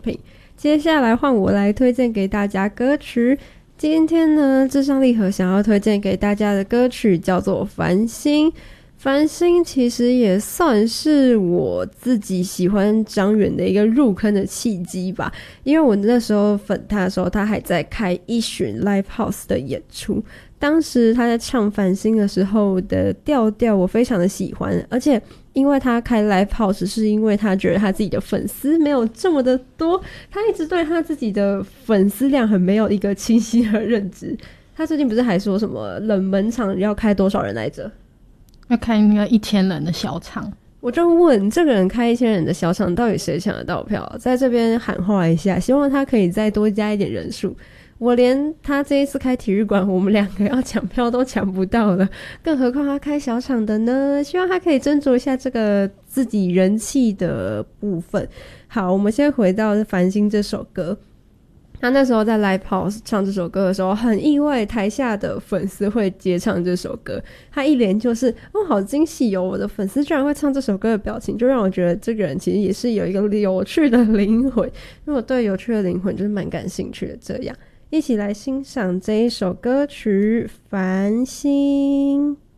评。接下来换我来推荐给大家歌曲。今天呢，至上励合想要推荐给大家的歌曲叫做《繁星》。繁星其实也算是我自己喜欢张远的一个入坑的契机吧，因为我那时候粉他的时候，他还在开一巡 Live House 的演出，当时他在唱繁星的时候的调调我非常的喜欢，而且因为他开 Live House 是因为他觉得他自己的粉丝没有这么的多，他一直对他自己的粉丝量很没有一个清晰的认知。他最近不是还说什么冷门场要开多少人来着？ 要开那个1000人的小场。 我就问这个人开1000人的小场到底谁抢得到票？在这边喊话一下，希望他可以再多加一点人数。我连他这一次开体育馆我们2个要抢票都抢不到了，更何况他开小场的呢？希望他可以斟酌一下这个自己人气的部分。好，我们先回到繁星这首歌。他那时候在 Live House 唱这首歌的时候，很意外台下的粉丝会接唱这首歌，他一连就是好惊喜哦，我的粉丝居然会唱这首歌的表情，就让我觉得这个人其实也是有一个有趣的灵魂，因为我对有趣的灵魂就是蛮感兴趣的。这样一起来欣赏这一首歌曲《繁星》。